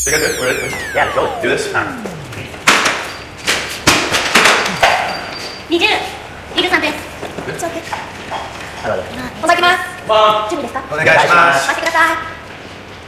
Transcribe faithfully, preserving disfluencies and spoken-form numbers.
We got this. We're ready. Yeah, let's go. Do this. にじゅう、にじゅうさんです。 ありがとうございます。 おさきます。準備ですか？ お願いします。 回してください。